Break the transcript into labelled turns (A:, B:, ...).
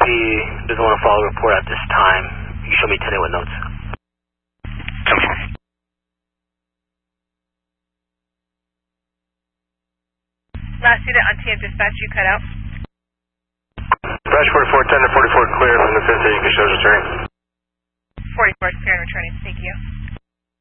A: doesn't want to follow the report at this time. You show me 10 with notes.
B: Last unit on TM dispatch, you cut out.
C: Dispatch 4410 to 44 clear from the 50, you can show us returning.
B: 44 is clear and returning, thank you.